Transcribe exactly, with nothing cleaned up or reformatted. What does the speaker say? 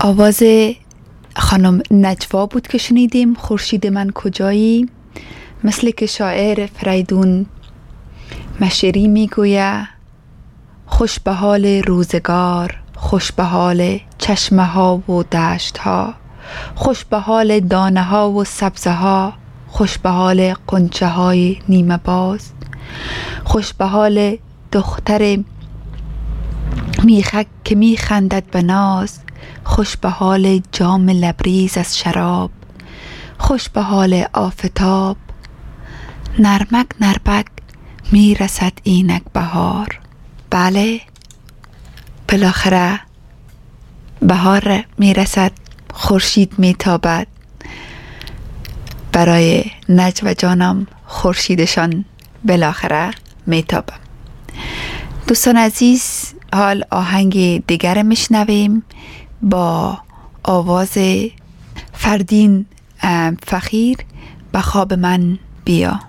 آواز خانم نجوا بود که شنیدیم. خورشید من کجایی؟ مثل که شاعر فریدون مشیری میگوید خوش به حال روزگار، خوش به حال چشمه ها و دشت ها، خوش به حال دانه ها و سبزه ها، خوش به حال قنچه های نیمه باز، خوش به حال دختر میخک که میخندد به ناز، خوش به حال جام لبریز از شراب، خوش به حال آفتاب، نرمک نرمک میرسد اینک بهار. بله، بالاخره بهار میرسد، خورشید میتابد. برای نجوا جانم خورشیدشان بالاخره میتابه. دوستان عزیز، حال آهنگ دیگر میشنویم با آواز فردین فخیر. به خواب من بیا.